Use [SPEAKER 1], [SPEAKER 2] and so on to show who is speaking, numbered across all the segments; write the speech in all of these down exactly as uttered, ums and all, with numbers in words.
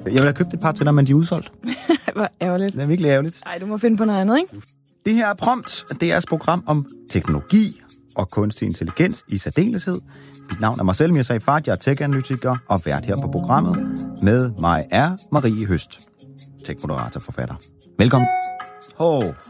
[SPEAKER 1] Jeg vil have købt et par til dig, men de er udsolgt.
[SPEAKER 2] Hvor ærgerligt.
[SPEAKER 1] Det er virkelig ærgerligt.
[SPEAKER 2] Ej, du må finde på noget andet, ikke?
[SPEAKER 1] Det her er Prompt. Det er et program om teknologi og kunstig intelligens i særdeleshed. Mit navn er Marcel Mirza Ifart, jeg er tech-analytiker og vært her på programmet. Med mig er Marie Høst, tech-moderator, forfatter. Velkommen. Hov. Oh.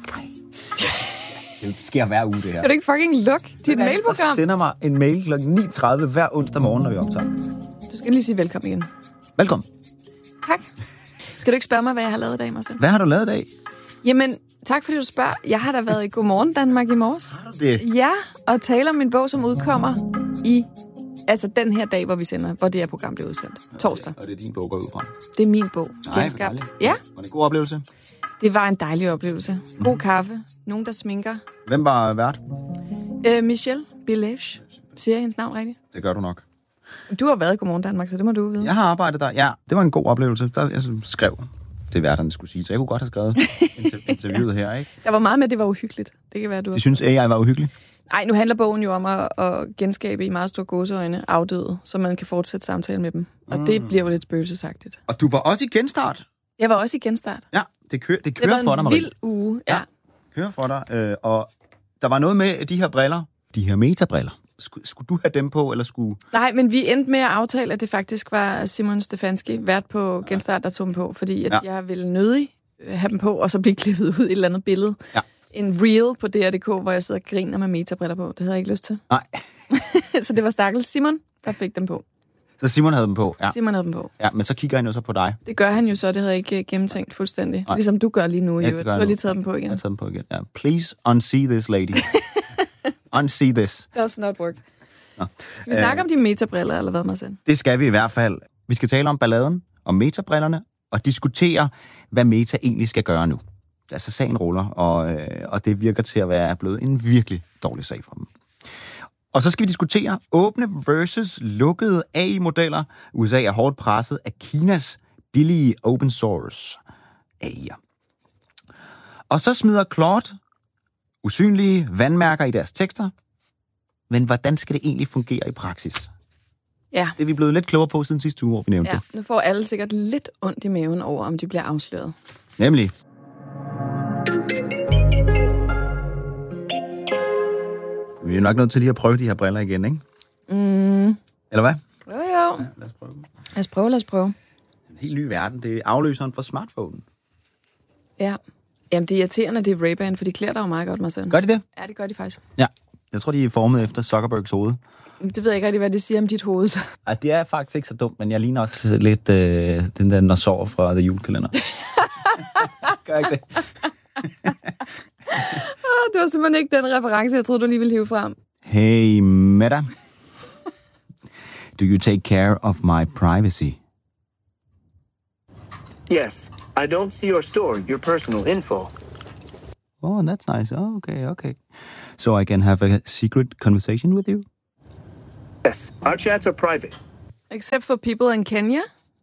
[SPEAKER 1] Det sker hver uge, det her.
[SPEAKER 2] Kan du ikke fucking lukke dit mailprogram?
[SPEAKER 1] Der sender mig en mail klokken ni tredive hver onsdag morgen, når vi optager.
[SPEAKER 2] Du skal lige sige velkommen igen.
[SPEAKER 1] Velkommen.
[SPEAKER 2] Tak. Skal du ikke spørge mig, hvad jeg har lavet i dag, Marcel?
[SPEAKER 1] Hvad har du lavet i dag?
[SPEAKER 2] Jamen, tak fordi du spørger. Jeg har da været i Godmorgen Danmark i morges.
[SPEAKER 1] Har du det?
[SPEAKER 2] Ja, og taler om min bog, som udkommer i altså den her dag, hvor vi sender, hvor det her program bliver udsendt. Torsdag.
[SPEAKER 1] Og det er din bog, går ud fra?
[SPEAKER 2] Det er min bog.
[SPEAKER 1] Nej,
[SPEAKER 2] Genskabt. Ja.
[SPEAKER 1] Var det en god oplevelse?
[SPEAKER 2] Det var en dejlig oplevelse. God kaffe. Nogen, der sminker.
[SPEAKER 1] Hvem var vært?
[SPEAKER 2] Øh, Michelle Bilage. Siger jeg hendes navn rigtigt?
[SPEAKER 1] Det gør du nok.
[SPEAKER 2] Du har været i Godmorgen Danmark, så det må du vide.
[SPEAKER 1] Jeg har arbejdet der. Ja, det var en god oplevelse. Der, jeg skrev det, værterne skulle sige, så jeg kunne godt have skrevet interviewet her, ikke?
[SPEAKER 2] Der var meget med, at det var uhyggeligt. Det kan være, du
[SPEAKER 1] De synes, A I var uhyggelig?
[SPEAKER 2] Nej, nu handler bogen jo om at, at genskabe i meget store gåseøjne afdøde, så man kan fortsætte samtale med dem. Og mm. det bliver jo lidt spøgelsesagtigt.
[SPEAKER 1] Og du var også i genstart?
[SPEAKER 2] Jeg var også i genstart.
[SPEAKER 1] Ja, det kører, det kører
[SPEAKER 2] det
[SPEAKER 1] for dig, Marie.
[SPEAKER 2] Det var en vild uge, ja. ja.
[SPEAKER 1] Kører for dig. Øh, og der var noget med de her briller, de her metabriller. Skulle, skulle du have dem på, eller skulle...
[SPEAKER 2] Nej, men vi endte med at aftale, at det faktisk var Simon Stefanski, vært på Genstart, der tog dem på, fordi at ja. jeg ville nødig have dem på, og så blive klippet ud i et eller andet billede. Ja. En reel på D R punktum D K, hvor jeg sidder og griner med metabriller på. Det havde jeg ikke lyst til.
[SPEAKER 1] Nej.
[SPEAKER 2] Så det var stakkels Simon, der fik dem på.
[SPEAKER 1] Så Simon havde dem på?
[SPEAKER 2] Ja. Simon havde dem på.
[SPEAKER 1] Ja, men så kigger han jo så på dig.
[SPEAKER 2] Det gør han jo så, det havde jeg ikke gennemtænkt fuldstændig. Nej. Ligesom du gør lige nu, jo. Du har lige taget dem på igen.
[SPEAKER 1] Jeg har taget dem på igen, ja. Please unsee this, lady. Unsee this.
[SPEAKER 2] Does not work. Nå. Skal vi snakke uh, om de metabriller, eller hvad, Marcel?
[SPEAKER 1] Det skal vi i hvert fald. Vi skal tale om balladen, om metabrillerne, og diskutere, hvad meta egentlig skal gøre nu. Altså, sagen ruller, og, øh, og det virker til at være blevet en virkelig dårlig sag for dem. Og så skal vi diskutere åbne versus lukkede A I-modeller. U S A er hårdt presset af Kinas billige open source A I'er. Og så smider Claude usynlige vandmærker i deres tekster. Men hvordan skal det egentlig fungere i praksis?
[SPEAKER 2] Ja.
[SPEAKER 1] Det er vi blevet lidt klogere på siden sidste uge, hvor vi nævnte
[SPEAKER 2] ja.
[SPEAKER 1] det.
[SPEAKER 2] Nu får alle sikkert lidt ondt i maven over, om de bliver afsløret.
[SPEAKER 1] Nemlig. Vi er nok nødt til lige at prøve de her briller igen, ikke?
[SPEAKER 2] Mm.
[SPEAKER 1] Eller hvad?
[SPEAKER 2] Jo, jo.
[SPEAKER 1] Ja, lad os prøve.
[SPEAKER 2] Lad os prøve, lad os prøve.
[SPEAKER 1] En helt ny verden. Det er afløseren for smartphonen.
[SPEAKER 2] Ja. Jamen, det er irriterende, det er Ray-Ban, for de klæder dig jo meget godt, Marcel.
[SPEAKER 1] Gør de det?
[SPEAKER 2] Ja, det gør de faktisk.
[SPEAKER 1] Ja. Jeg tror, de er formet efter Zuckerbergs hoved.
[SPEAKER 2] Det ved jeg ikke rigtig, hvad det siger om dit hoved, så.
[SPEAKER 1] Ej, det er faktisk ikke så dumt, men jeg ligner også lidt øh, den der Nosor fra The Julekalender. Gør ikke det?
[SPEAKER 2] oh, det var simpelthen ikke den reference, jeg troede, du lige ville hive frem.
[SPEAKER 1] Hey, Meta. Do you take care of my privacy?
[SPEAKER 3] Yes. I don't see or store your personal info.
[SPEAKER 1] Oh, that's nice. Oh, okay, okay. So I can have a secret conversation with you?
[SPEAKER 3] Yes. Our chats are private.
[SPEAKER 2] Except for people in Kenya?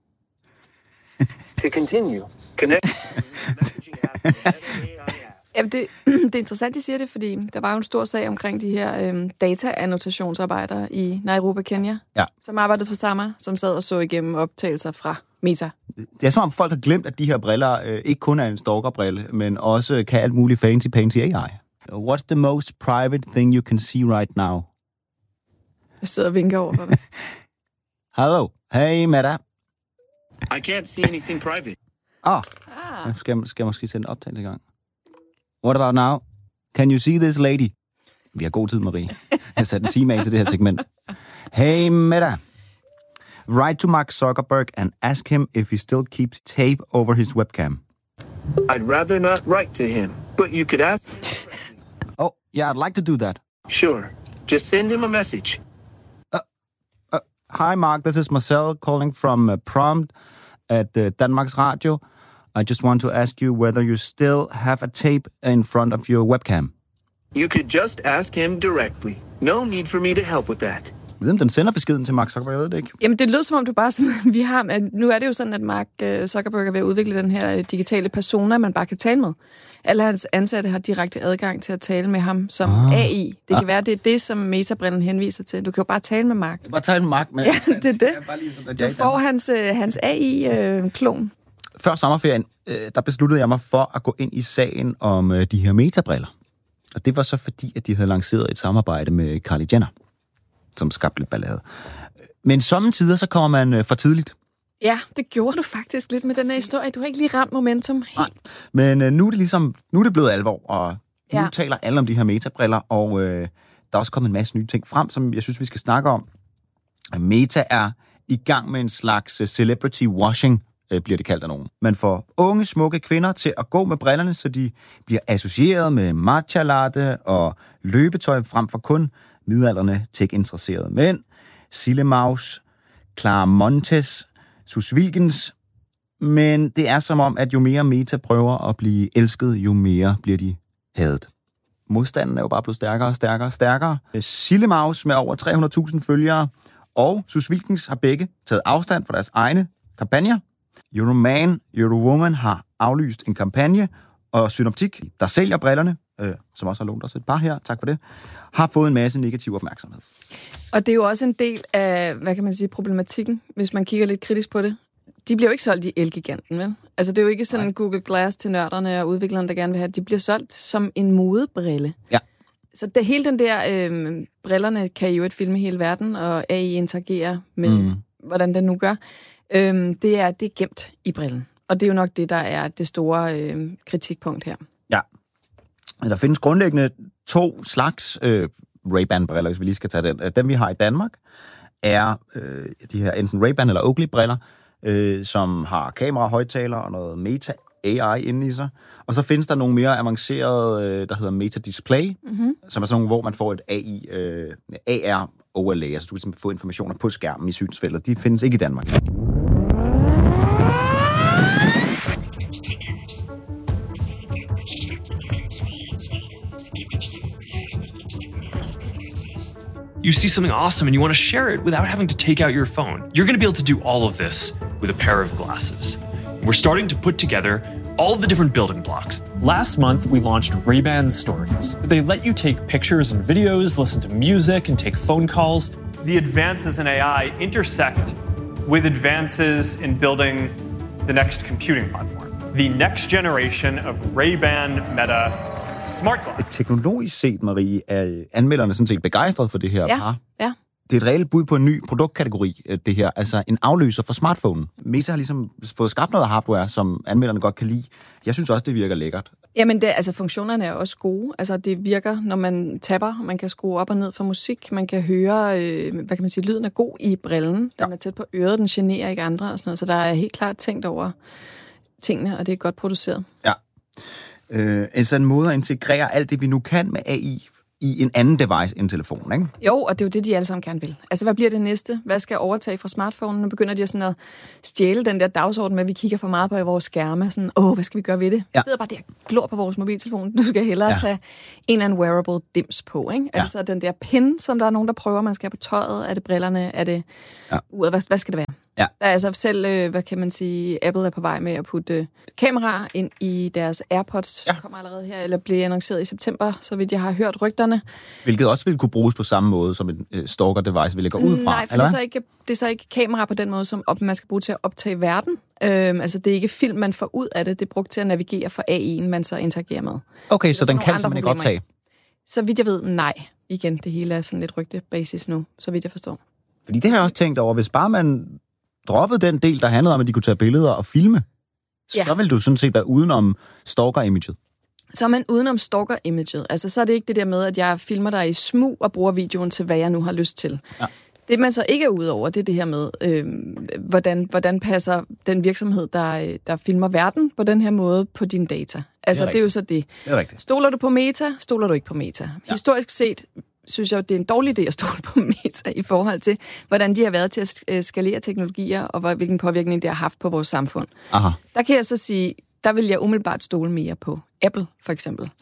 [SPEAKER 3] To continue, connect messaging app.
[SPEAKER 2] Jamen, det, det er interessant, de siger det, fordi der var jo en stor sag omkring de her øhm, data-annotationsarbejdere i Nairobi, Kenya,
[SPEAKER 1] ja. Som
[SPEAKER 2] arbejdede for Sama, som sad og så igennem optagelser fra Meta.
[SPEAKER 1] Det er som om folk har glemt, at de her briller øh, ikke kun er en stalkerbrille, men også kan alt muligt fancy-pansy A I. What's the most private thing you can see right now?
[SPEAKER 2] Jeg sidder og vinker over for dig.
[SPEAKER 1] Hello. Hey, Meta.
[SPEAKER 3] I can't see anything private.
[SPEAKER 1] Ah, ah. Skal, skal jeg måske sende optagelse i gang? What about now? Can you see this lady? Vi har god tid, Marie. Jeg har sat en time af til det her segment. Hey, Meta. Write to Mark Zuckerberg and ask him if he still keeps tape over his webcam.
[SPEAKER 3] I'd rather not write to him, but you could ask.
[SPEAKER 1] Oh, yeah, I'd like to do that.
[SPEAKER 3] Sure. Just send him a message.
[SPEAKER 1] Uh, uh, hi, Mark. This is Marcel calling from uh, Prompt at uh, Danmarks Radio. I just want to ask you whether you still have a tape in front of your webcam.
[SPEAKER 3] You could just ask him directly. No need for me to help with that.
[SPEAKER 1] Jeg ved, om den sender beskeden til Mark Zuckerberg, jeg ved det ikke.
[SPEAKER 2] Jamen, det lød som om du bare sådan, vi har, nu er det jo sådan, at Mark Zuckerberg er ved at udvikle den her digitale persona, man bare kan tale med. Alle hans ansatte har direkte adgang til at tale med ham som ah. A I. Det kan ah. være, det er det, som Meta-brillen henviser til. Du kan jo bare tale med Mark.
[SPEAKER 1] Bare tale med Mark, men...
[SPEAKER 2] Ja, det er det. Sådan, du får hans, hans A I-klon.
[SPEAKER 1] Før sommerferien, der besluttede jeg mig for at gå ind i sagen om de her Meta-briller. Og det var så fordi, at de havde lanceret et samarbejde med Kylie Jenner, som skabte lidt ballade. Men sommetider, så kommer man for tidligt.
[SPEAKER 2] Ja, det gjorde du faktisk lidt med den her historie. Du har ikke lige ramt momentum helt.
[SPEAKER 1] Nej, men øh, nu er det ligesom, nu er det blevet alvor, og nu
[SPEAKER 2] ja.
[SPEAKER 1] taler alle om de her Meta-briller, og øh, der er også kommet en masse nye ting frem, som jeg synes, vi skal snakke om. Meta er i gang med en slags celebrity washing, øh, bliver det kaldt af nogen. Man får unge, smukke kvinder til at gå med brillerne, så de bliver associeret med matcha latte og løbetøj frem for kun midaldrende tech-interesserede mænd. Sille Maus, Clara Montes, Sus Wilkins, men det er som om, at jo mere Meta prøver at blive elsket, jo mere bliver de hadet. Modstanden er jo bare blevet stærkere og stærkere og stærkere. Sille Maus med over tre hundrede tusind følgere og Sus Wilkins har begge taget afstand fra deres egne kampagner. Euroman, Eurowoman har aflyst en kampagne, og Synoptik, der sælger brillerne, øh, som også har lånt os et par her, tak for det, har fået en masse negativ opmærksomhed.
[SPEAKER 2] Og det er jo også en del af, hvad kan man sige, problematikken, hvis man kigger lidt kritisk på det. De bliver jo ikke solgt i Elgiganten, vel? Altså, det er jo ikke sådan en Google Glass til nørderne og udviklerne, der gerne vil have. De bliver solgt som en modebrille.
[SPEAKER 1] Ja.
[SPEAKER 2] Så det, hele den der, øh, brillerne kan jo et filme hele verden, og A I interagerer med, mm. hvordan den nu gør. Øh, det, er, det er gemt i brillen. Og det er jo nok det, der er det store øh, kritikpunkt her.
[SPEAKER 1] Ja. Der findes grundlæggende to slags øh, Ray-Ban-briller, hvis vi lige skal tage den. Dem, vi har i Danmark, er øh, de her enten Ray-Ban eller Oakley-briller, øh, som har kamera, højttaler og noget Meta-A I inde i sig. Og så findes der nogle mere avancerede, øh, der hedder Meta-Display, mm-hmm. som er sådan nogle, hvor man får et A I, øh, A R overlay, altså du kan simpelthen få informationer på skærmen i synsfeltet. De findes ikke i Danmark.
[SPEAKER 4] You see something awesome and you want to share it without having to take out your phone. You're going to be able to do all of this with a pair of glasses. We're starting to put together all of the different building blocks.
[SPEAKER 5] Last month, we launched Ray-Ban Stories. They let you take pictures and videos, listen to music, and take phone calls.
[SPEAKER 6] The advances in A I intersect with advances in building the next computing platform. The next generation of Ray-Ban Meta smart glasses.
[SPEAKER 1] Teknologisk set, Marie, er anmelderne sådan set begejstret for det her
[SPEAKER 2] ja,
[SPEAKER 1] par.
[SPEAKER 2] Ja.
[SPEAKER 1] Det er et reelt bud på en ny produktkategori, det her. Altså en afløser for smartphone. Meta har ligesom fået skabt noget hardware, som anmelderne godt kan lide. Jeg synes også, det virker lækkert.
[SPEAKER 2] Jamen, det, altså funktionerne er også gode. Altså det virker, når man tapper. Man kan skrue op og ned for musik. Man kan høre, øh, hvad kan man sige, lyden er god i brillen. Den ja. er tæt på øret, den generer ikke andre og sådan noget. Så der er helt klart tænkt over tingene, og det er godt produceret.
[SPEAKER 1] Ja. Øh, altså en måde at integrere alt det, vi nu kan med A I i en anden device end telefonen, ikke?
[SPEAKER 2] Jo, og det er jo det, de alle sammen gerne vil. Altså, hvad bliver det næste? Hvad skal overtage fra smartphonen? Nu begynder de sådan at stjæle den der dagsorden med, at vi kigger for meget på vores skærme. Sådan, åh, hvad skal vi gøre ved det? I stedet bare det, glor på vores mobiltelefon. Du skal hellere ja. tage en eller anden wearable dims på, ikke? Ja. Altså den der pin, som der er nogen, der prøver, man skal have på tøjet. Er det brillerne? Er det ja. uret? Hvad, hvad skal det være? Ja. Der er altså selv, øh, hvad kan man sige, Apple er på vej med at putte øh, kameraer ind i deres AirPods. Ja. Kommer allerede her, eller bliver annonceret i september, så vidt jeg har hørt rygterne.
[SPEAKER 1] Hvilket også vil kunne bruges på samme måde, som en øh, stalker-device vil gå ud fra,
[SPEAKER 2] Nej, for eller? Det, er så ikke, det er så ikke kamera på den måde, som op, man skal bruge til at optage verden. Øhm, altså, det er ikke film, man får ud af det. Det er brugt til at navigere for A I'en, man så interagerer med.
[SPEAKER 1] Okay, så den kan simpelthen ikke optage?
[SPEAKER 2] Så vidt jeg ved, nej. Igen, det hele er sådan lidt rygtebasis nu, så vidt jeg forstår.
[SPEAKER 1] Fordi det har jeg også tænkt over, hvis bare man droppede den del, der handlede om, at de kunne tage billeder og filme, ja. så vil du sådan set være udenom stalker-imaget.
[SPEAKER 2] Så er man udenom stalker-imaget. Altså, så er det ikke det der med, at jeg filmer dig i smug og bruger videoen til, hvad jeg nu har lyst til. Ja. Det, man så ikke er ude over, det er det her med, øh, hvordan, hvordan passer den virksomhed, der, der filmer verden på den her måde, på dine data. Altså, det er, det er jo så det.
[SPEAKER 1] Det er rigtigt.
[SPEAKER 2] Stoler du på Meta? Stoler du ikke på Meta? Ja. Historisk set synes jeg, det er en dårlig idé at stole på Meta i forhold til, hvordan de har været til at skalere teknologier, og hvilken påvirkning det har haft på vores samfund.
[SPEAKER 1] Aha.
[SPEAKER 2] Der kan jeg så sige, der vil jeg umiddelbart stole mere på Apple, for eksempel.
[SPEAKER 1] Ja.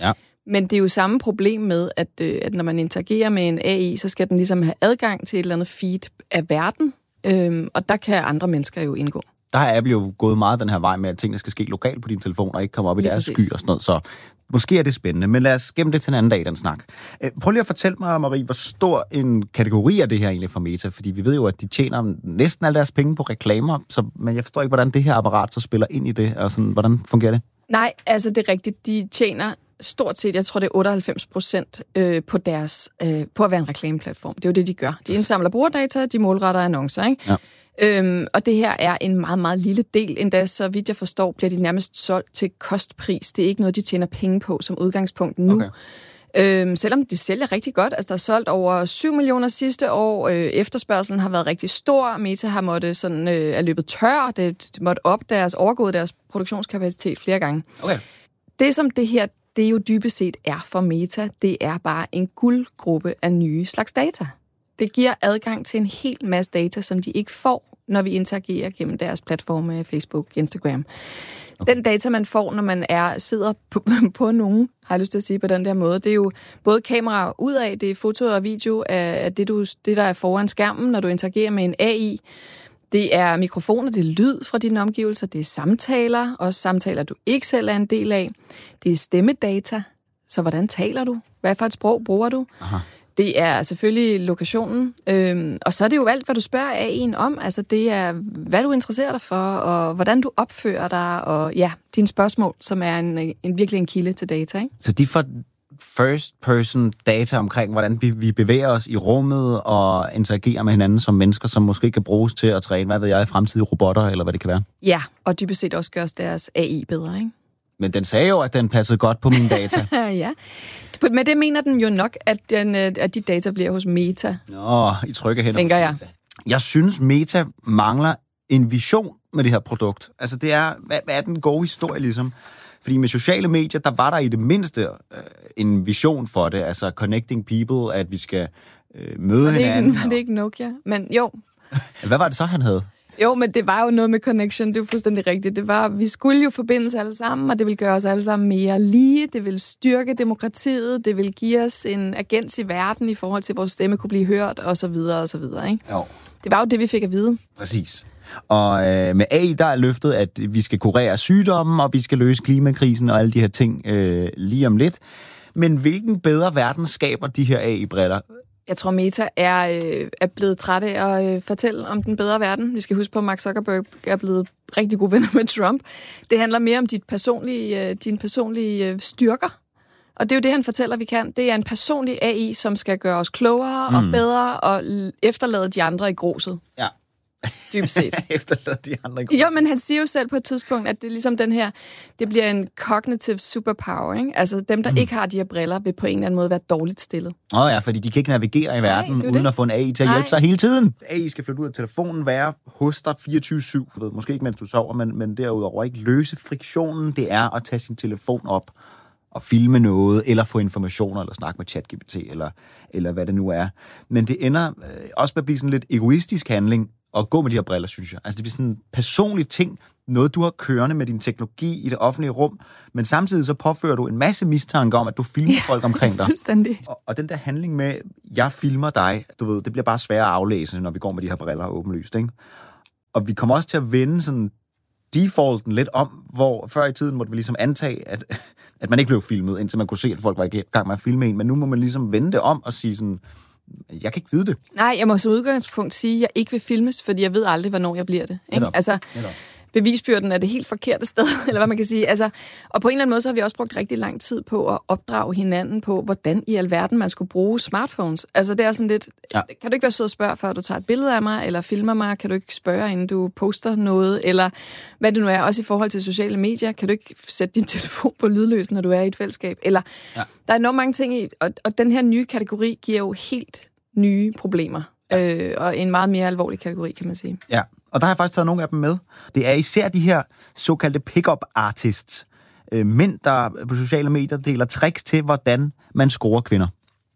[SPEAKER 2] Men det er jo samme problem med, at, øh, at når man interagerer med en A I, så skal den ligesom have adgang til et eller andet feed af verden, øhm, og der kan andre mennesker jo indgå.
[SPEAKER 1] Der er Apple jo gået meget den her vej med, at tingene skal ske lokalt på din telefon, og ikke komme op i deres sky og sådan noget, så måske er det spændende, men lad os gemme det til en anden dag, den snak. Prøv lige at fortælle mig, Marie, hvor stor en kategori er det her egentlig for Meta, fordi vi ved jo, at de tjener næsten alle deres penge på reklamer, så, men jeg forstår ikke, hvordan det her apparat så spiller ind i det, og sådan, hvordan fungerer det?
[SPEAKER 2] Nej, altså det er rigtigt, de tjener stort set, jeg tror det er otteoghalvfems procent øh, på deres, øh, på at være en reklameplatform. Det er jo det, de gør. De indsamler brugerdata, de målretter annoncer, ikke? Ja. Øhm, og det her er en meget, meget lille del, endda så vidt jeg forstår, bliver de nærmest solgt til kostpris. Det er ikke noget, de tjener penge på som udgangspunkt nu. Okay. Øhm, selvom de sælger rigtig godt. Altså, der er solgt over syv millioner sidste år. Øh, efterspørgselen har været rigtig stor. Meta har måttet sådan, øh, er løbet tør. Det måtte op deres, overgået deres produktionskapacitet flere gange. Okay. Det, som det her, det jo dybest set er for Meta, det er bare en guldgruppe af nye slags data. Det giver adgang til en hel masse data, som de ikke får, når vi interagerer gennem deres platforme, Facebook, Instagram. Okay. Den data, man får, når man er sidder på, på nogen, har jeg lyst til at sige på den der måde, det er jo både kamera udad, det er foto og video af det, du, det, der er foran skærmen, når du interagerer med en A I. Det er mikrofoner, det er lyd fra dine omgivelser, det er samtaler, også samtaler, du ikke selv er en del af. Det er stemmedata, så hvordan taler du? Hvad for et sprog bruger du? Aha. Det er selvfølgelig lokationen, øhm, og så er det jo alt, hvad du spørger A I'en om. Altså det er, hvad du interesserer dig for, og hvordan du opfører dig, og ja, dine spørgsmål, som er en, en virkelig en kilde til data, ikke?
[SPEAKER 1] Så de får first person data omkring, hvordan vi, vi bevæger os i rummet og interagerer med hinanden som mennesker, som måske kan bruges til at træne, hvad ved jeg, fremtidige robotter, eller hvad det kan være?
[SPEAKER 2] Ja, og dybest set også gørs deres A I bedre, ikke?
[SPEAKER 1] Men den sagde jo, at den passede godt på mine data.
[SPEAKER 2] Ja. Men det mener den jo nok, at, den, at de data bliver hos Meta.
[SPEAKER 1] Nå, i trygge hænder.
[SPEAKER 2] Tænker jeg.
[SPEAKER 1] Jeg synes, Meta mangler en vision med det her produkt. Altså, det er, hvad, hvad er den gode historie, ligesom? Fordi med sociale medier, der var der i det mindste øh, en vision for det. Altså, connecting people, at vi skal øh, møde
[SPEAKER 2] var
[SPEAKER 1] hinanden.
[SPEAKER 2] Ikke, var det ikke Nokia? Men jo.
[SPEAKER 1] Hvad var det så, han havde?
[SPEAKER 2] Jo, men det var jo noget med connection, det er jo fuldstændig rigtigt. Det var, vi skulle jo forbindes alle sammen, og det vil gøre os alle sammen mere lige. Det vil styrke demokratiet, det vil give os en agens i verden i forhold til, at vores stemme kunne blive hørt, og så videre, og så videre, ikke? Jo. Det var jo det, vi fik at vide.
[SPEAKER 1] Præcis. Og øh, med A I, der er løftet, at vi skal kurere sygdommen, og vi skal løse klimakrisen og alle de her ting øh, lige om lidt. Men hvilken bedre verden skaber de her A I-briller?
[SPEAKER 2] Jeg tror, Meta er, øh, er blevet træt af at øh, fortælle om den bedre verden. Vi skal huske på, at Mark Zuckerberg er blevet rigtig gode venner med Trump. Det handler mere om dit personlige, øh, dine personlige øh, styrker. Og det er jo det, han fortæller, vi kan. Det er en personlig A I, som skal gøre os klogere mm. og bedre og efterlade de andre i gruset. Ja. Dybt set.
[SPEAKER 1] Efterlade de andre i gruset.
[SPEAKER 2] Jo, men han siger jo selv på et tidspunkt, at det er ligesom den her, det bliver en cognitive superpower, ikke? Altså dem, der mm. ikke har de her briller, vil på en eller anden måde være dårligt stillet.
[SPEAKER 1] Åh oh ja, fordi de kan ikke navigere i verden, Nej, uden det. At få en A I til at hjælpe Nej. sig hele tiden. A I skal flytte ud af telefonen, være hos dig fireogtyve syv, ved, måske ikke mens du sover, men, men derudover ikke løse friktionen, det er at tage sin telefon op og filme noget, eller få informationer, eller snakke med ChatGPT, eller, eller hvad det nu er. Men det ender øh, også med at blive sådan lidt egoistisk handling, at gå med de her briller, synes jeg. Altså, det bliver sådan en personlig ting, noget du har kørende med din teknologi i det offentlige rum, men samtidig så påfører du en masse mistanke om, at du filmer ja, folk omkring dig.
[SPEAKER 2] Fuldstændig.
[SPEAKER 1] Og, og den der handling med, jeg filmer dig, du ved, det bliver bare sværere at aflæse, når vi går med de her briller åbenlyst, ikke? Og vi kommer også til at vende sådan defaulten lidt om, hvor før i tiden måtte vi ligesom antage, at, at man ikke blev filmet, indtil man kunne se, at folk var i gang med at filme en, men nu må man ligesom vende det om og sige sådan, jeg kan ikke vide det.
[SPEAKER 2] Nej, jeg må som udgangspunkt sige, at jeg ikke vil filmes, fordi jeg ved aldrig, hvornår jeg bliver det. Ikke?
[SPEAKER 1] Netop.
[SPEAKER 2] Altså,
[SPEAKER 1] Netop.
[SPEAKER 2] Bevisbyrden er det helt forkerte sted, eller hvad man kan sige. Altså, og på en eller anden måde, så har vi også brugt rigtig lang tid på at opdrage hinanden på, hvordan i alverden man skulle bruge smartphones. Altså, det er sådan lidt, ja. Kan du ikke være sød at spørge, før du tager et billede af mig, eller filmer mig? Kan du ikke spørge, inden du poster noget? Eller hvad det nu er, også i forhold til sociale medier. Kan du ikke sætte din telefon på lydløs, når du er i et fællesskab? Eller, ja. Der er enormt mange ting i, og, og den her nye kategori giver jo helt nye problemer. Ja. Øh, og en meget mere alvorlig kategori, kan man sige.
[SPEAKER 1] Ja, og der har jeg faktisk taget nogle af dem med. Det er især de her såkaldte pick-up artists. Øh, mænd, der på sociale medier deler tricks til, hvordan man scorer kvinder.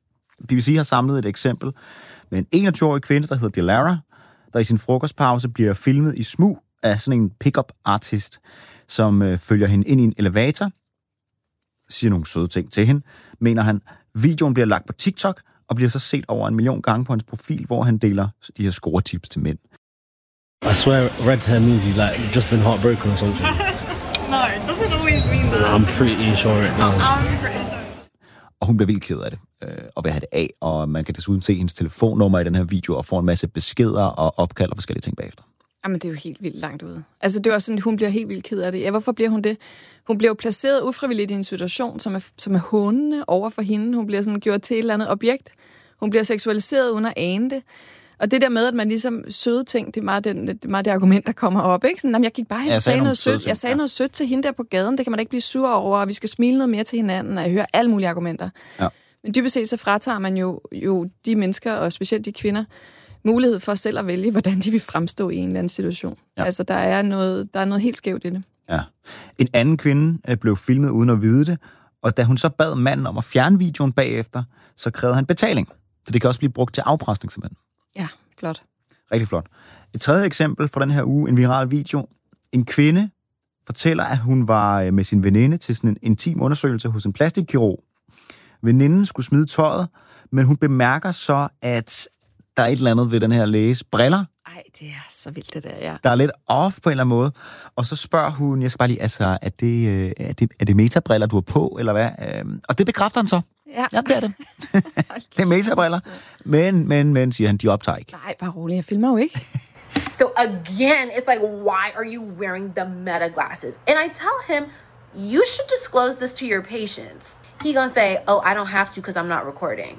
[SPEAKER 1] B B C har samlet et eksempel med en enogtyve-årig kvinde, der hedder Dilara, der i sin frokostpause bliver filmet i smug af sådan en pick-up artist, som øh, følger hende ind i en elevator. siger nogle søde ting til hende, mener han, videoen bliver lagt på TikTok, og bliver så set over en million gange på hans profil, hvor han deler de her scoretips til mænd.
[SPEAKER 7] I swear red hair means you like just been heartbroken or something.
[SPEAKER 8] No, it doesn't always mean that.
[SPEAKER 7] I'm pretty sure it does.
[SPEAKER 8] I'm pretty sure.
[SPEAKER 1] Og hun bliver vildt ked af det, øh, og vil have det af, og man kan desuden se hendes telefonnummer i den her video, og få en masse beskeder og opkald og forskellige ting bagefter.
[SPEAKER 2] Jamen, det er jo helt vildt langt ude. Altså, det var sådan, hun bliver helt vildt ked af det. Ja, hvorfor bliver hun det? Hun bliver jo placeret ufrivilligt i en situation, som er, som er hånende over for hende. Hun bliver sådan gjort til et eller andet objekt. Hun bliver seksualiseret uden at ane det. Og det der med, at man ligesom søde ting, det er meget, den, det, er meget det argument, der kommer op, ikke? Sådan, jamen, jeg gik bare hen og sagde noget sødt. Jeg sagde ja. noget sødt til hende der på gaden. Det kan man da ikke blive sur over, og vi skal smile noget mere til hinanden, og jeg hører alle mulige argumenter. Ja. Men dybest set så fratager man jo, jo de mennesker, og specielt de kvinder, mulighed for selv at vælge, hvordan de vil fremstå i en eller anden situation. Ja. Altså, der er, noget, der er noget helt skævt i det.
[SPEAKER 1] Ja. En anden kvinde blev filmet uden at vide det, og da hun så bad manden om at fjerne videoen bagefter, så krævede han betaling. Så det kan også blive brugt til afpresning, simpelthen.
[SPEAKER 2] Ja, flot.
[SPEAKER 1] Rigtig flot. Et tredje eksempel fra den her uge, en viral video. En kvinde fortæller, at hun var med sin veninde til sådan en intim undersøgelse hos en plastikkirurg. Veninden skulle smide tøjet, men hun bemærker så, at der er et eller andet ved den her læges briller.
[SPEAKER 2] Ej, det er så vildt det der, ja.
[SPEAKER 1] Der er lidt off på en eller anden måde. Og så spørger hun, jeg skal bare lige, altså, er det, er det, er det metabriller, du har på, eller hvad? Og det bekræfter han så.
[SPEAKER 2] Ja,
[SPEAKER 1] ja det er det. Det er metabriller. Men, men, men, siger han, de optager ikke.
[SPEAKER 2] Nej, bare roligt, jeg filmer jo ikke.
[SPEAKER 9] So again, it's like, why are you wearing the meta glasses? And I tell him, you should disclose this to your patients. He gonna say, oh, I don't have to because I'm not recording.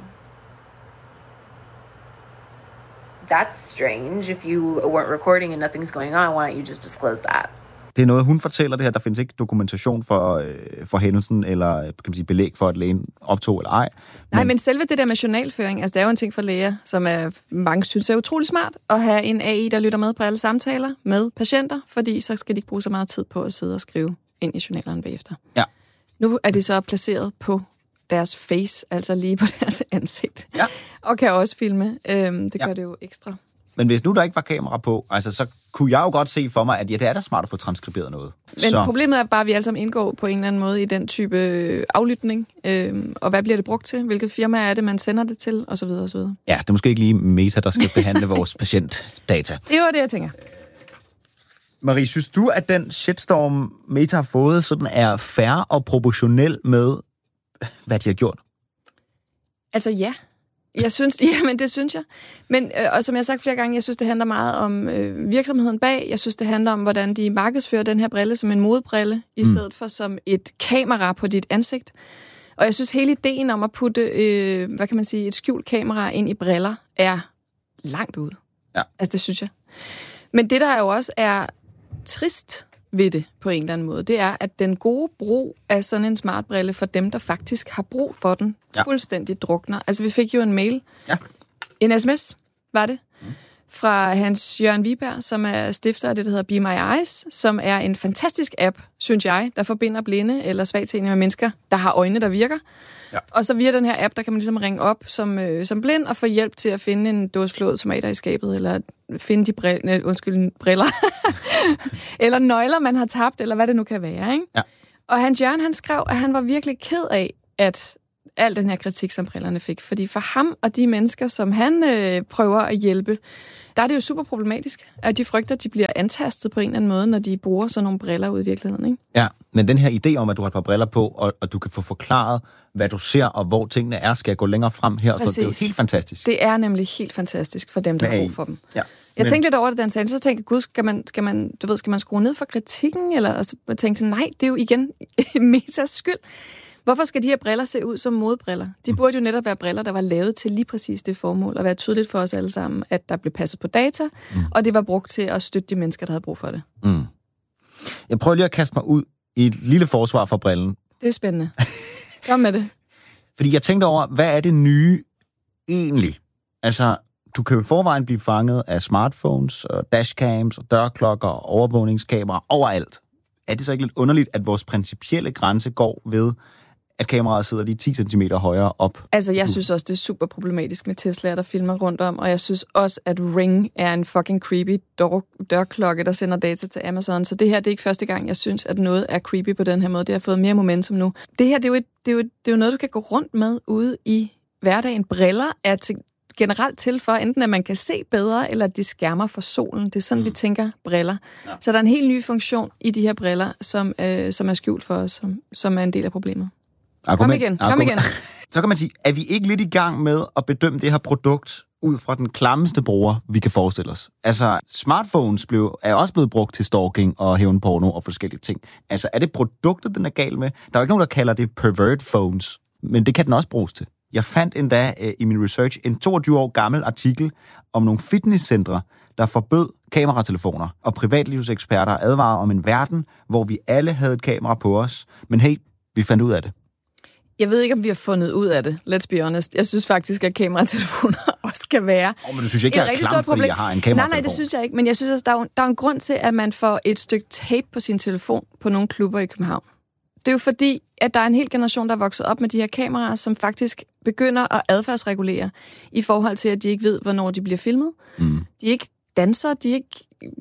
[SPEAKER 9] That's strange. If you weren't recording and nothing's going on, why don't you just disclose that?
[SPEAKER 1] Det er noget, hun fortæller det her. Der findes ikke dokumentation for, øh, for hændelsen, eller kan man sige, belæg for, at lægen optog eller ej. Men...
[SPEAKER 2] Nej, men selve det der med journalføring, altså det er jo en ting for læger, som er, mange synes er utrolig smart, at have en A I, der lytter med på alle samtaler med patienter, fordi så skal de ikke bruge så meget tid på at sidde og skrive ind i journalerne bagefter.
[SPEAKER 1] Ja.
[SPEAKER 2] Nu er de så placeret på deres face, altså lige på deres ansigt.
[SPEAKER 1] Ja.
[SPEAKER 2] Og kan også filme. Øhm, det gør
[SPEAKER 1] ja.
[SPEAKER 2] det jo ekstra.
[SPEAKER 1] Men hvis nu der ikke var kamera på, altså, så kunne jeg jo godt se for mig, at ja, det er da smart at få transkriberet noget.
[SPEAKER 2] Men
[SPEAKER 1] så.
[SPEAKER 2] Problemet er bare, at vi alle sammen indgår på en eller anden måde i den type aflytning. Øhm, og hvad bliver det brugt til? Hvilket firma er det, man sender det til? Og så videre, og så videre.
[SPEAKER 1] Ja, det er måske ikke lige Meta, der skal behandle vores patientdata.
[SPEAKER 2] Det var det, jeg tænker.
[SPEAKER 1] Marie, synes du, at den shitstorm, Meta har fået, sådan er fair og proportionel med, hvad de har gjort?
[SPEAKER 2] Altså ja. Jeg synes, ja, men det synes jeg. Men, øh, og som jeg har sagt flere gange, jeg synes, det handler meget om øh, virksomheden bag. Jeg synes, det handler om, hvordan de markedsfører den her brille som en modebrille, i stedet mm. for som et kamera på dit ansigt. Og jeg synes, hele ideen om at putte, øh, hvad kan man sige, et skjult kamera ind i briller, er langt ude.
[SPEAKER 1] Ja.
[SPEAKER 2] Altså, det synes jeg. Men det, der jo også er trist ved det på en eller anden måde, det er, at den gode brug af sådan en smartbrille for dem, der faktisk har brug for den, ja. fuldstændig drukner. Altså, vi fik jo en mail.
[SPEAKER 1] Ja.
[SPEAKER 2] En sms, var det, mm. fra Hans Jørgen Viberg, som er stifter af det, der hedder Be My Eyes, som er en fantastisk app, synes jeg, der forbinder blinde eller svagtseende med mennesker, der har øjne, der virker. Ja. Og så via den her app, der kan man ligesom ringe op som, øh, som blind og få hjælp til at finde en dåse flåede tomater i skabet, eller finde de briller, undskyld, briller, eller nøgler, man har tabt, eller hvad det nu kan være. Ikke?
[SPEAKER 1] Ja.
[SPEAKER 2] Og Hans Jørgen, han skrev, at han var virkelig ked af, at al den her kritik, som brillerne fik. Fordi for ham og de mennesker, som han øh, prøver at hjælpe, der er det jo super problematisk, at de frygter, at de bliver antastet på en eller anden måde, når de bruger sådan nogle briller ud i virkeligheden. Ikke?
[SPEAKER 1] Ja, men den her idé om, at du har et par briller på, og, og du kan få forklaret, hvad du ser, og hvor tingene er, skal gå længere frem her. Så det er jo helt fantastisk.
[SPEAKER 2] Det er nemlig helt fantastisk for dem, der har brug for dem.
[SPEAKER 1] Ja.
[SPEAKER 2] Jeg
[SPEAKER 1] men...
[SPEAKER 2] tænkte lidt over det, Dan sagde, så tænkte jeg, gud, skal man, skal man, du ved, skal man skrue ned for kritikken? Eller og så tænkte jeg, nej, det er jo igen Metas skyld. Hvorfor skal de her briller se ud som modebriller? De burde jo netop være briller, der var lavet til lige præcis det formål, og være tydeligt for os alle sammen, at der blev passet på data, mm. og det var brugt til at støtte de mennesker, der havde brug for det.
[SPEAKER 1] Mm. Jeg prøver lige at kaste mig ud i et lille forsvar for brillen.
[SPEAKER 2] Det er spændende. Kom med det.
[SPEAKER 1] Fordi jeg tænkte over, hvad er det nye egentlig? Altså, du kan jo i forvejen blive fanget af smartphones, og dashcams, og dørklokker, og overvågningskameraer overalt. Er det så ikke lidt underligt, at vores principielle grænse går ved, at kameraet sidder lige ti centimeter højere op.
[SPEAKER 2] Altså, jeg synes også, det er super problematisk med Teslaer, der filmer rundt om, og jeg synes også, at Ring er en fucking creepy dør- dørklokke, der sender data til Amazon. Så det her, det er ikke første gang, jeg synes, at noget er creepy på den her måde. Det har fået mere momentum nu. Det her, det er jo, et, det er jo, det er jo noget, du kan gå rundt med ude i hverdagen. Briller er til, generelt til for, enten at man kan se bedre, eller at de skærmer for solen. Det er sådan, mm. vi tænker briller. Ja. Så der er en helt ny funktion i de her briller, som, øh, som er skjult for os, som, som er en del af problemet. Argument. Kom igen, kom
[SPEAKER 1] Argument.
[SPEAKER 2] igen.
[SPEAKER 1] Så kan man sige, er vi ikke lidt i gang med at bedømme det her produkt ud fra den klammeste bruger, vi kan forestille os? Altså, smartphones blev, er også blevet brugt til stalking og hævnporno og forskellige ting. Altså, er det produktet, den er gal med? Der er jo ikke nogen, der kalder det pervert phones, men det kan den også bruges til. Jeg fandt endda øh, i min research en toogtyve år gammel artikel om nogle fitnesscentre, der forbød kameratelefoner, og privatlivseksperter advarede om en verden, hvor vi alle havde et kamera på os. Men hey, vi fandt ud af det.
[SPEAKER 2] Jeg ved ikke, om vi har fundet ud af det. Let's be honest. Jeg synes faktisk, at kameratelefoner også kan være
[SPEAKER 1] oh, men du synes ikke, jeg er klam, fordi jeg har en kameratelefon?
[SPEAKER 2] Nej, nej, det synes jeg ikke. Men jeg synes også, der er, der er en grund til, at man får et stykke tape på sin telefon på nogle klubber i København. Det er jo fordi, at der er en hel generation, der er vokset op med de her kameraer, som faktisk begynder at adfærdsregulere i forhold til, at de ikke ved, hvornår de bliver filmet. Mm. De ikke danser, de ikke,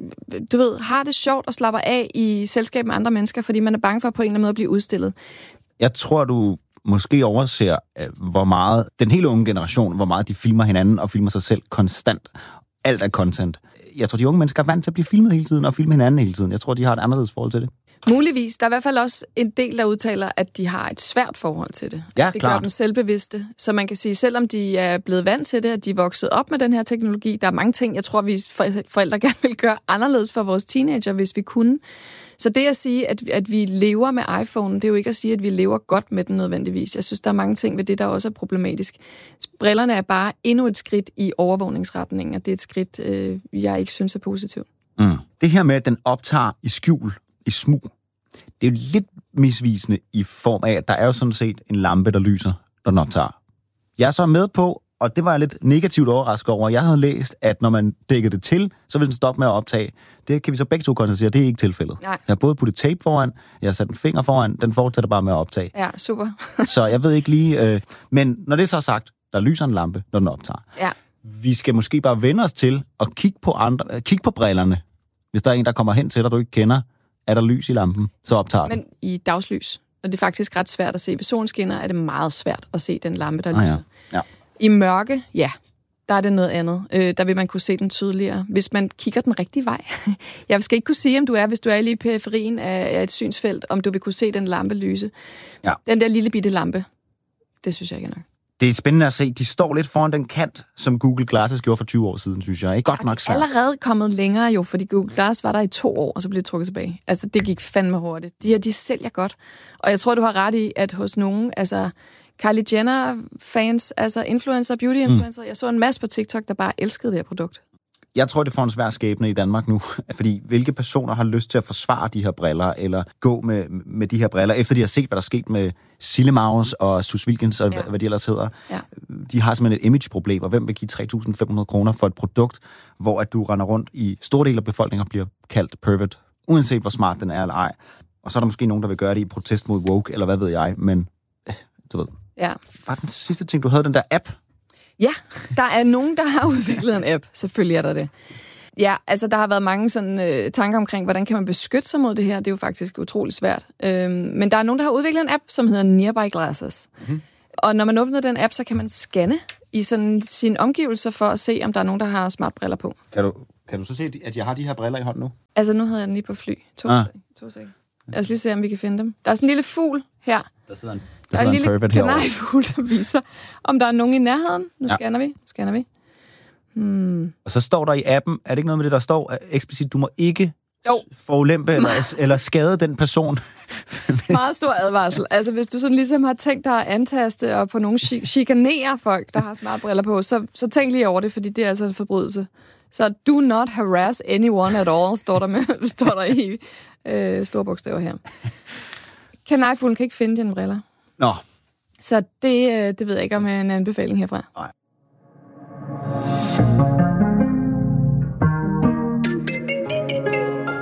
[SPEAKER 2] du ved, har det sjovt og slapper af i selskab med andre mennesker, fordi man er bange for på en eller anden måde at blive udstillet.
[SPEAKER 1] Jeg tror, du måske overser, hvor meget den hele unge generation, hvor meget de filmer hinanden og filmer sig selv konstant. Alt er content. Jeg tror, de unge mennesker er vant til at blive filmet hele tiden og filme hinanden hele tiden. Jeg tror, de har et anderledes forhold til det.
[SPEAKER 2] Muligvis. Der er i hvert fald også en del, der udtaler, at de har et svært forhold til det.
[SPEAKER 1] Ja,
[SPEAKER 2] det
[SPEAKER 1] klart.
[SPEAKER 2] gør dem selvbevidste. Så man kan sige, selvom de er blevet vant til det, at de er vokset op med den her teknologi, der er mange ting, jeg tror, vi forældre gerne vil gøre anderledes for vores teenager, hvis vi kunne. Så det at sige, at, at vi lever med iPhone, det er jo ikke at sige, at vi lever godt med den nødvendigvis. Jeg synes, der er mange ting ved det, der også er problematisk. Brillerne er bare endnu et skridt i overvågningsretningen, og det er et skridt, øh, jeg ikke synes er positivt.
[SPEAKER 1] Mm. Det her med, at den optager i skjul, i smug, det er jo lidt misvisende i form af, at der er jo sådan set en lampe, der lyser, når den optager. Jeg er så med på, og det var jeg lidt negativt overrasket over, jeg havde læst, at når man dækkede det til, så ville den stoppe med at optage. Det kan vi så begge to konstatere, det er ikke tilfældet.
[SPEAKER 2] Nej.
[SPEAKER 1] Jeg har både puttet tape foran, jeg har sat en finger foran, den fortsætter bare med at optage.
[SPEAKER 2] Ja, super.
[SPEAKER 1] Så jeg ved ikke lige, øh, men når det er så sagt, der lyser en lampe, når den optager.
[SPEAKER 2] Ja.
[SPEAKER 1] Vi skal måske bare vende os til at kigge på, andre, kigge på brillerne. Hvis der er en, der kommer hen til dig, du ikke kender, er der lys i lampen, så optager den.
[SPEAKER 2] Men i dagslys, og det er faktisk ret svært at se. Ved solen skinner er det meget svært at se den lampe, der
[SPEAKER 1] ah,
[SPEAKER 2] lyser.
[SPEAKER 1] Ja. Ja.
[SPEAKER 2] I mørke, ja, der er det noget andet. Øh, der vil man kunne se den tydeligere, hvis man kigger den rigtige vej. Jeg skal ikke kunne sige, om du er, hvis du er lige i periferien af et synsfelt, om du vil kunne se den lampe lyse.
[SPEAKER 1] Ja.
[SPEAKER 2] Den der lille bitte lampe, det synes jeg ikke er nok.
[SPEAKER 1] Det er spændende at se. De står lidt foran den kant, som Google Glasses gjorde for tyve år siden, synes jeg. Ikke godt nok svært.
[SPEAKER 2] De er allerede kommet længere jo, fordi Google Glass var der i to år, og så blev det trukket tilbage. Altså, det gik fandme hurtigt. De her, de sælger godt. Og jeg tror, du har ret i, at hos nogen, altså Kylie Jenner-fans, altså influencer, beauty-influencer, mm. jeg så en masse på TikTok, der bare elskede det her produkt.
[SPEAKER 1] Jeg tror, det får en svær skæbne i Danmark nu, fordi hvilke personer har lyst til at forsvare de her briller, eller gå med, med de her briller, efter de har set, hvad der er sket med Sille Maus og Sus Wilkins, og ja. hvad de ellers hedder. Ja. De har simpelthen et imageproblem, og hvem vil give tre tusind fem hundrede kroner for et produkt, hvor at du render rundt i store dele af befolkningen og bliver kaldt pervert, uanset hvor smart den er eller ej. Og så er der måske nogen, der vil gøre det i protest mod woke, eller hvad ved jeg, men du ved.
[SPEAKER 2] Ja.
[SPEAKER 1] Var den sidste ting, du havde, den der app?
[SPEAKER 2] Ja, der er nogen, der har udviklet en app. Selvfølgelig er der det. Ja, altså der har været mange sådan, øh, tanker omkring, hvordan kan man beskytte sig mod det her. Det er jo faktisk utrolig svært. Øhm, men der er nogen, der har udviklet en app, som hedder Nearby Glasses. Mm-hmm. Og når man åbner den app, så kan man scanne i sådan sine omgivelser for at se, om der er nogen, der har smartbriller på.
[SPEAKER 1] Kan du, kan du så se, at jeg har de her briller i hånden nu?
[SPEAKER 2] Altså nu havde jeg den lige på fly. To ah. to sek. Lad os lige se, om vi kan finde dem. Der er sådan en lille fugl her.
[SPEAKER 1] Der sidder en
[SPEAKER 2] Der, der er en lille kanariefugl, der viser, om der er nogen i nærheden. Nu ja. scanner vi. Nu scanner vi. Hmm.
[SPEAKER 1] Og så står der i appen, er det ikke noget med det, der står eksplicit, du må ikke forulempe eller, eller skade den person?
[SPEAKER 2] Meget stor advarsel. Altså, hvis du sådan ligesom har tænkt dig at antaste og på nogen ch- chikanere folk, der har smartbriller på, så, så tænk lige over det, fordi det er altså en forbrydelse. Så do not harass anyone at all, står der, med, står der i øh, store bogstaver her. Kanariefuglen kan ikke finde dine briller.
[SPEAKER 1] Nå.
[SPEAKER 2] Så det, det ved jeg ikke, om er en anbefaling herfra.
[SPEAKER 1] Nej.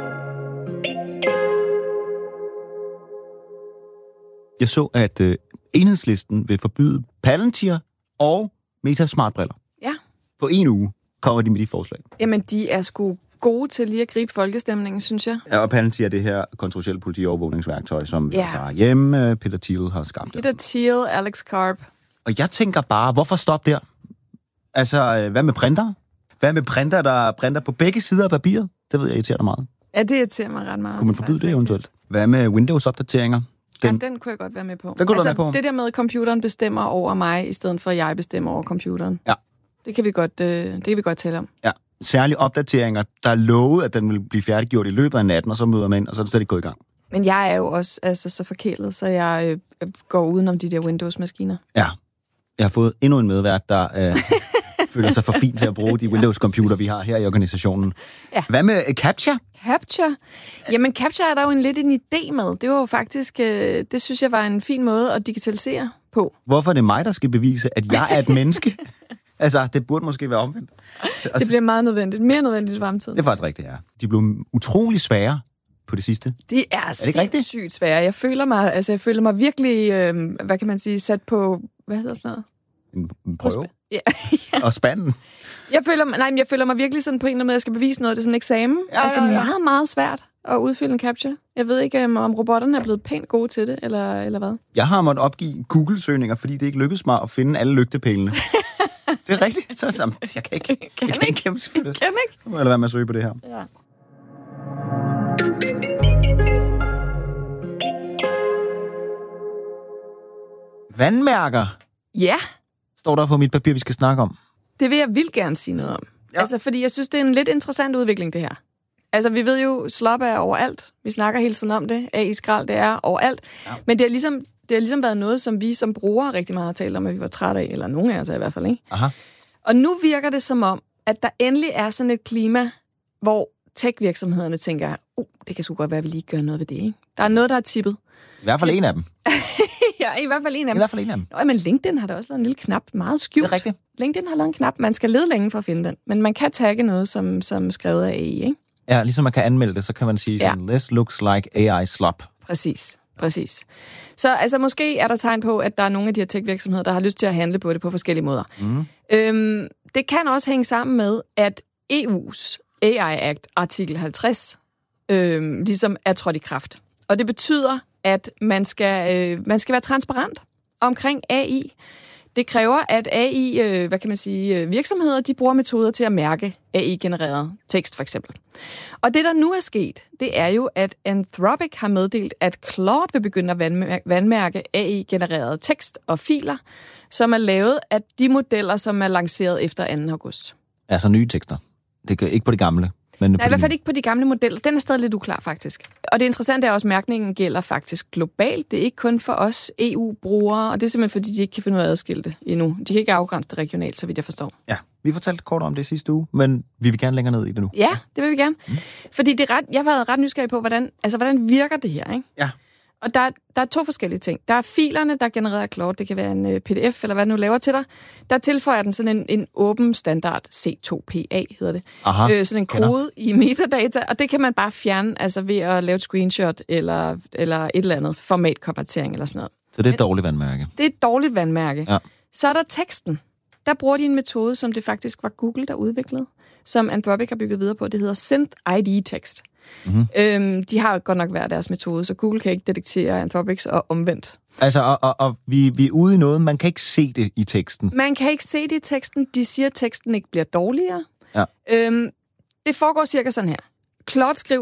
[SPEAKER 1] Jeg så, at uh, Enhedslisten vil forbyde Palantir og Meta smartbriller.
[SPEAKER 2] Ja.
[SPEAKER 1] På en uge kommer de med de forslag.
[SPEAKER 2] Jamen, de er sgu gode til lige at gribe folkestemningen, synes jeg.
[SPEAKER 1] Ja, og Palantir er det her kontroversielle politiovervågningsværktøj, som
[SPEAKER 2] ja.
[SPEAKER 1] vi har hjemme. Peter Thiel har skabt det.
[SPEAKER 2] Peter Thiel, Alex Karp.
[SPEAKER 1] Og jeg tænker bare, hvorfor stoppe der? Altså, hvad med printer? Hvad med printer, der printer på begge sider af papiret? Det ved jeg irriterer dig meget.
[SPEAKER 2] Ja, det irriterer mig ret meget.
[SPEAKER 1] Kunne man forbyde det eventuelt? Hvad med Windows-opdateringer?
[SPEAKER 2] Den, ja, den kunne jeg godt være med på.
[SPEAKER 1] Den kunne
[SPEAKER 2] altså,
[SPEAKER 1] du være med på.
[SPEAKER 2] Det der med, at computeren bestemmer over mig, i stedet for at jeg bestemmer over computeren.
[SPEAKER 1] Ja.
[SPEAKER 2] Det kan vi godt, øh, det kan vi godt tale om.
[SPEAKER 1] Ja. Særlige opdateringer, der er lovet, at den vil blive færdiggjort i løbet af natten, og så møder man ind, og så er det slet ikke gået i gang.
[SPEAKER 2] Men jeg er jo også altså, så forkælet, så jeg øh, går udenom de der Windows-maskiner.
[SPEAKER 1] Ja. Jeg har fået endnu en medvært, der øh, føler sig for fint til at bruge de Windows-computer, vi har her i organisationen.
[SPEAKER 2] Ja.
[SPEAKER 1] Hvad med uh, Captcha?
[SPEAKER 2] Captcha? Jamen, Captcha er der jo en lidt en idé med. Det var jo faktisk, øh, det synes jeg var en fin måde at digitalisere på.
[SPEAKER 1] Hvorfor er det mig, der skal bevise, at jeg er et menneske? Altså, det burde måske være omvendt.
[SPEAKER 2] Altså, det bliver meget nødvendigt. Mere nødvendigt i fremtiden.
[SPEAKER 1] Det er faktisk rigtigt, ja. De blev utrolig svære på det sidste.
[SPEAKER 2] De er, er sindssygt svære. Jeg føler mig, altså, jeg føler mig virkelig, øh, hvad kan man sige, sat på, hvad hedder sådan noget?
[SPEAKER 1] En, en prøve?
[SPEAKER 2] Ja.
[SPEAKER 1] Og spanden?
[SPEAKER 2] Jeg føler, nej, jeg føler mig virkelig sådan på en eller anden måde, at jeg skal bevise noget. Det er sådan en eksamen. Ja, altså, det er meget, meget svært at udfylde en captcha. Jeg ved ikke, om robotterne er blevet pænt gode til det, eller, eller hvad.
[SPEAKER 1] Jeg har måttet opgive Google-søgninger, fordi det ikke lykkedes mig at finde alle lygtepælene. Det er rigtigt. Så, så jeg kan ikke.
[SPEAKER 2] Kan
[SPEAKER 1] jeg kan ikke gennemføre det.
[SPEAKER 2] Kan ikke?
[SPEAKER 1] Så må jeg lade være med at søge på det her.
[SPEAKER 2] Ja.
[SPEAKER 1] Vandmærker.
[SPEAKER 2] Ja.
[SPEAKER 1] Står der på mit papir, vi skal snakke om.
[SPEAKER 2] Det vil jeg vildt gerne sige noget om. Ja. Altså, fordi jeg synes, det er en lidt interessant udvikling, det her. Altså, vi ved jo, slop er overalt. Vi snakker hele tiden om det. A I-skrald, det er overalt. Ja. Men det har, ligesom, det har ligesom været noget, som vi som brugere rigtig meget har talt om, at vi var trætte af. Eller nogen af os i hvert fald, ikke?
[SPEAKER 1] Aha.
[SPEAKER 2] Og nu virker det som om, at der endelig er sådan et klima, hvor tech-virksomhederne tænker, uh, det kan sgu godt være, at vi lige gør noget ved det, ikke? Der er noget, der er tippet.
[SPEAKER 1] I hvert fald en af dem.
[SPEAKER 2] Ja, i hvert fald en af dem.
[SPEAKER 1] I hvert fald en af dem.
[SPEAKER 2] Nå, men LinkedIn har da også lavet en lille knap, meget skjult.
[SPEAKER 1] Det er rigtigt.
[SPEAKER 2] LinkedIn har lavet en knap, man skal lede længe for at finde den. Men man kan tagge noget, som, som skrevet af A I, ikke?
[SPEAKER 1] Ja, ligesom man kan anmelde det, så kan man sige sådan, ja. This looks like A I slop.
[SPEAKER 2] Præcis, præcis. Så altså, måske er der tegn på, at der er nogle af de her tech-virksomheder, der har lyst til at handle på det på forskellige måder. Mm. Øhm, det kan også hænge sammen med, at E U's A I Act, artikel halvtreds, øhm, ligesom er trådt i kraft. Og det betyder, at man skal, øh, man skal være transparent omkring A I. Det kræver, at A I, øh, hvad kan man sige, virksomheder, de bruger metoder til at mærke A I-genereret tekst, for eksempel. Og det, der nu er sket, det er jo, at Anthropic har meddelt, at Claude vil begynde at vandmærke A I-genereret tekst og filer, som er lavet af de modeller, som er lanceret efter anden august.
[SPEAKER 1] Altså nye tekster. Det er ikke på de gamle. Men
[SPEAKER 2] Nej, i hvert fald ikke på de gamle modeller. Den er stadig lidt uklar, faktisk. Og det interessante er også, at mærkningen gælder faktisk globalt. Det er ikke kun for os E U-brugere, og det er simpelthen, fordi de ikke kan finde ud af at adskille det endnu. De kan ikke afgrænse det regionalt, så vidt jeg forstår.
[SPEAKER 1] Ja, vi fortalte kort om det sidste uge, men vi vil gerne længere ned i det nu.
[SPEAKER 2] Ja, det vil vi gerne. Mm. Fordi det er ret, jeg har været ret nysgerrig på, hvordan, altså, hvordan virker det her, ikke?
[SPEAKER 1] Ja. Og
[SPEAKER 2] der, der er to forskellige ting. Der er filerne, der genererer Claude. Det kan være en P D F, eller hvad du nu laver til dig. Der tilføjer den sådan en, en åben standard, C to P A hedder det.
[SPEAKER 1] Aha,
[SPEAKER 2] øh, sådan en kode kender. I metadata, og det kan man bare fjerne altså ved at lave et screenshot, eller, eller et eller andet formatkonvertering, eller sådan noget.
[SPEAKER 1] Så det er et dårligt vandmærke?
[SPEAKER 2] Det er et dårligt vandmærke.
[SPEAKER 1] Ja.
[SPEAKER 2] Så er der teksten. Der bruger de en metode, som det faktisk var Google, der udviklede, som Anthropic har bygget videre på. Det hedder Synth I D-tekst. Mm-hmm. Øhm, de har godt nok hver deres metode, så Google kan ikke detektere Anthropics og omvendt.
[SPEAKER 1] Altså, og, og, og vi, vi er ude i noget, man kan ikke se det i teksten.
[SPEAKER 2] Man kan ikke se det i teksten. De siger, at teksten ikke bliver dårligere.
[SPEAKER 1] Ja.
[SPEAKER 2] Øhm, det foregår cirka sådan her. Claude skriver